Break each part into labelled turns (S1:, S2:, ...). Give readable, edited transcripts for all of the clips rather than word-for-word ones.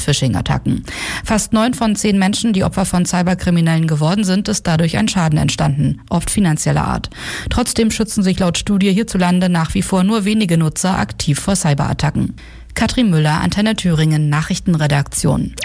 S1: Phishing-Attacken. Fast 9 von 10 Menschen, die Opfer von Cyberkriminellen geworden sind, ist dadurch ein Schaden entstanden, oft finanzieller Art. Trotzdem schützen sich laut Studie hierzulande nach wie vor nur wenige Nutzer aktiv vor Cyberattacken. Katrin Müller, Antenne Thüringen, Nachrichtenredaktion.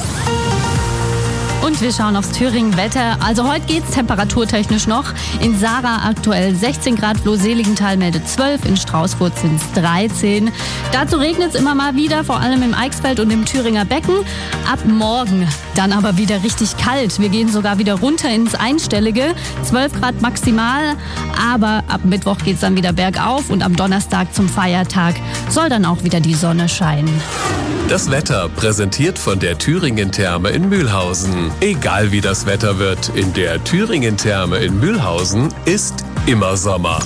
S2: Und wir schauen aufs Thüringen-Wetter. Also heute geht's temperaturtechnisch noch. In Sarah aktuell 16 Grad, Floh-Seligenthal meldet 12, in Straußfurt sind es 13. Dazu regnet es immer mal wieder, vor allem im Eichsfeld und im Thüringer Becken. Ab morgen dann aber wieder richtig kalt. Wir gehen sogar wieder runter ins Einstellige. 12 Grad maximal, aber ab Mittwoch geht's dann wieder bergauf und am Donnerstag zum Feiertag soll dann auch wieder die Sonne scheinen.
S3: Das Wetter präsentiert von der Thüringen-Therme in Mühlhausen. Egal wie das Wetter wird, in der Thüringen-Therme in Mühlhausen ist immer Sommer.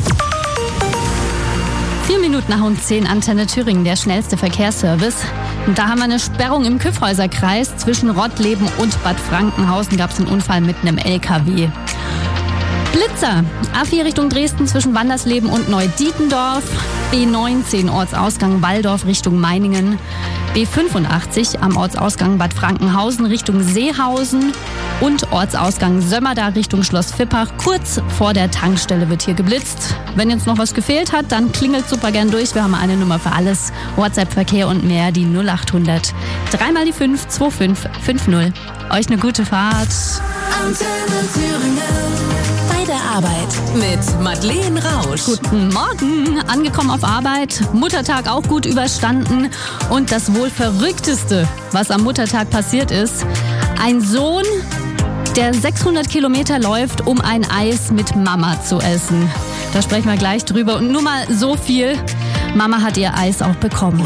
S2: 4 Minuten nach um 10, Antenne Thüringen, der schnellste Verkehrsservice. Und da haben wir eine Sperrung im Kyffhäuserkreis. Zwischen Rottleben und Bad Frankenhausen gab es einen Unfall mit einem LKW. Blitzer, A4 Richtung Dresden zwischen Wandersleben und Neudietendorf, B19 Ortsausgang Walldorf Richtung Meiningen, B85 am Ortsausgang Bad Frankenhausen Richtung Seehausen und Ortsausgang Sömmerda Richtung Schloss Vippach. Kurz vor der Tankstelle wird hier geblitzt. Wenn jetzt noch was gefehlt hat, dann klingelt super gern durch. Wir haben eine Nummer für alles. WhatsApp-Verkehr und mehr, die 0800 3 mal die 5 2550. Euch eine gute Fahrt.
S4: Antenne Thüringen. Bei der Arbeit mit Madeleine Rausch.
S2: Guten Morgen, angekommen auf Arbeit, Muttertag auch gut überstanden und das wohl Verrückteste, was am Muttertag passiert ist, ein Sohn, der 600 Kilometer läuft, um ein Eis mit Mama zu essen. Da sprechen wir gleich drüber und nur mal so viel, Mama hat ihr Eis auch bekommen.